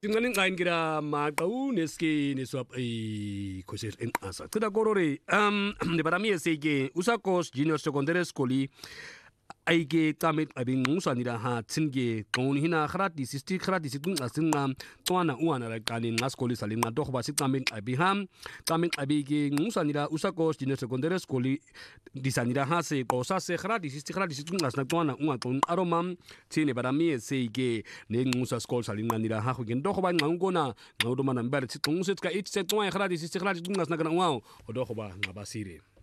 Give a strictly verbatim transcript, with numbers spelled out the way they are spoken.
Tingani ngani kira maqa uneski neswap e coaches en asa. Tida korore um de para mí es que usakos junior secondary school ay ke tamit abing ngusa nila ha tsinge kon hina khrati sisti khrati situng asinga twana uana la kanin ngaskoli salin nga dokba sitamit abiham tamit abige ngusa nila usakos junior secondary school disanira ha se kosa se khrati sisti khrati situng asna twana unga ton aromam tine para mí es que ne ngusa school salin nga nila ha khugen dokba ngangona ngawdo manambar situng setka it se twa khrati sisti khrati situng asna kana wow odokba ngabasire